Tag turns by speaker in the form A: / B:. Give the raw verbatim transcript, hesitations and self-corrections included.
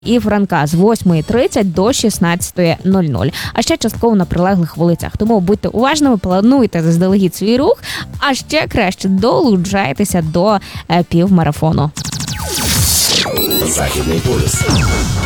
A: і Франка з восьмої тридцять до шістнадцятої нуль нуль. А ще частково на прилеглих вулицях. Тому будьте уважними, плануйте заздалегідь свій рух, а ще краще долучайтеся до е, півмарафону.
B: Західний полюс.